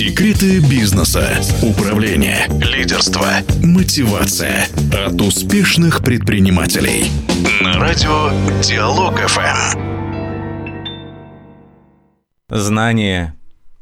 Секреты бизнеса, управления, лидерства, мотивация от успешных предпринимателей. На радио Диалог ФМ. Знание,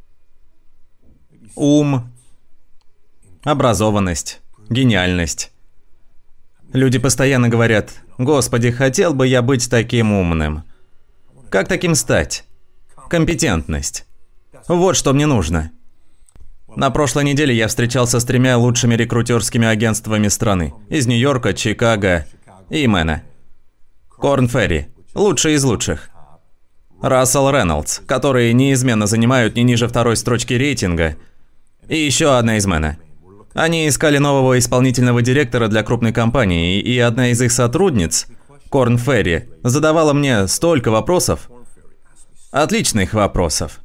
ум, образованность, гениальность. Люди постоянно говорят: «Господи, хотел бы я быть таким умным». Как таким стать? Компетентность. Вот что мне нужно. На прошлой неделе я встречался с 3 лучшими рекрутерскими агентствами страны. Из Нью-Йорка, Чикаго и Мэна. Корн Ферри. Лучшие из лучших. Рассел Рейнольдс, которые неизменно занимают не ниже 2-й строчки рейтинга. И еще одна из Мэна. Они искали нового исполнительного директора для крупной компании, и одна из их сотрудниц, Корн Ферри, задавала мне столько вопросов. Отличных вопросов.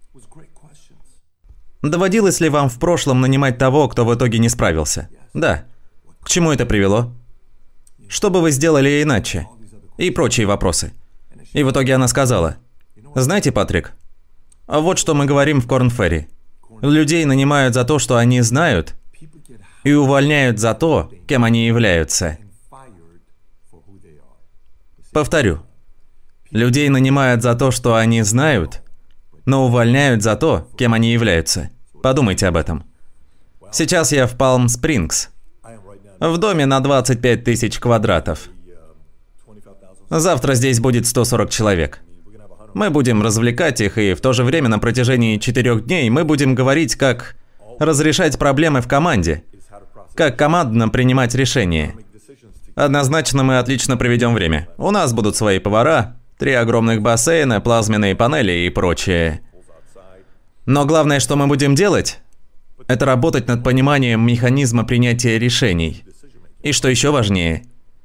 Доводилось ли вам в прошлом нанимать того, кто в итоге не справился? Да. К чему это привело? Что бы вы сделали иначе? И прочие вопросы. И в итоге она сказала: «Знаете, Патрик, вот что мы говорим в Корн Ферри. Людей нанимают за то, что они знают, и увольняют за то, кем они являются». Повторю. Людей нанимают за то, что они знают, но увольняют за то, кем они являются. Подумайте об этом. Сейчас я в Палм-Спрингс. В доме на 25 тысяч квадратов. Завтра здесь будет 140 человек. Мы будем развлекать их, и в то же время на протяжении 4 дней мы будем говорить, как разрешать проблемы в команде, как командно принимать решения. Однозначно мы отлично проведем время. У нас будут свои повара, 3 огромных бассейна, плазменные панели и прочее. Но главное, что мы будем делать, это работать над пониманием механизма принятия решений. И что еще важнее,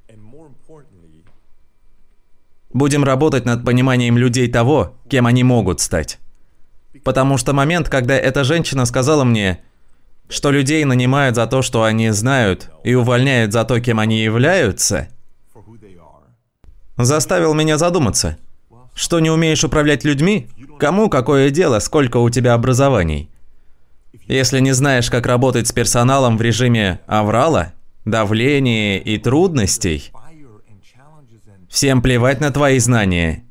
будем работать над пониманием людей того, кем они могут стать. Потому что момент, когда эта женщина сказала мне, что людей нанимают за то, что они знают, и увольняют за то, кем они являются, заставил меня задуматься. Что, не умеешь управлять людьми? Кому какое дело, сколько у тебя образований? Если не знаешь, как работать с персоналом в режиме аврала, давления и трудностей, всем плевать на твои знания.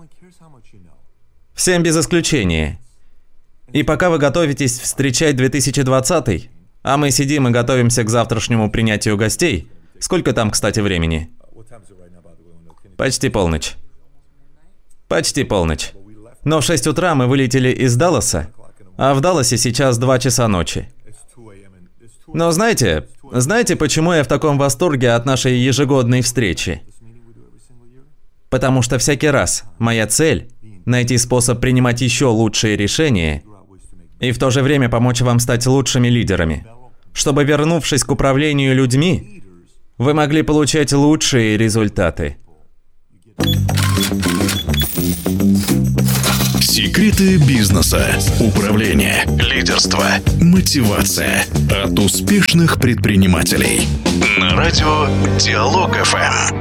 Всем без исключения. И пока вы готовитесь встречать 2020, а мы сидим и готовимся к завтрашнему принятию гостей, сколько там, кстати, времени? Почти полночь. Почти полночь. Но в 6 утра мы вылетели из Далласа, а в Далласе сейчас 2 часа ночи. Но знаете, почему я в таком восторге от нашей ежегодной встречи? Потому что всякий раз моя цель – найти способ принимать еще лучшие решения и в то же время помочь вам стать лучшими лидерами, чтобы, вернувшись к управлению людьми, вы могли получать лучшие результаты. Секреты бизнеса, управления, лидерства, мотивация от успешных предпринимателей. На радио Диалог ФМ.